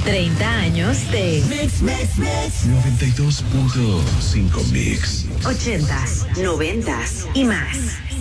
30 años de Mix 92.5 Mix. 80s, 90s y más.